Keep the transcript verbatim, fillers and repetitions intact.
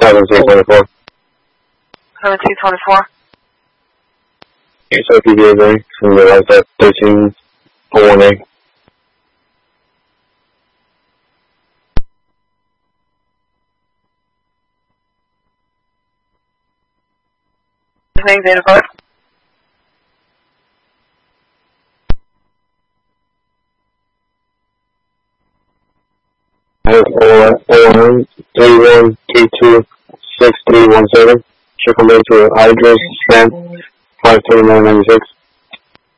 seven C twenty-four. seven C twenty-four. Yes, I P D A from the right at thirteen oh one A. Name, date of birth. I have O one three one three two six three one seven. Triple A to Idris Stamp five twenty nine ninety six.